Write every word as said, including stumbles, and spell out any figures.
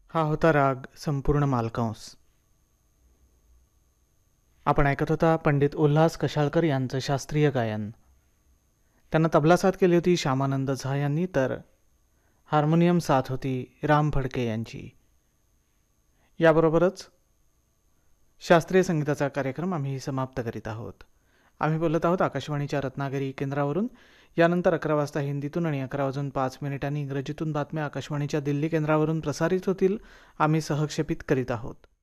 हा होता राग संपूर्ण मालकांस. आपण ऐकत होता पंडित उल्हास कशाळकर यांचं शास्त्रीय गायन. त्यांना तबला साथ केली होती श्यामानंद झा यांनी, तर हार्मोनियम साथ होती राम फडके यांची. याबरोबरच शास्त्रीय संगीताचा कार्यक्रम आम्ही समाप्त करीत आहोत. आम्ही बोलत आहोत आकाशवाणीच्या रत्नागिरी केंद्रावरून. यानंतर अकरा वाजता हिंदीतून आणि अकरा वाजून पाच मिनिटांनी इंग्रजीतून बातम्या आकाशवाणीच्या दिल्ली केंद्रावरून प्रसारित होतील. आम्ही सहक्षेपित करीत आहोत.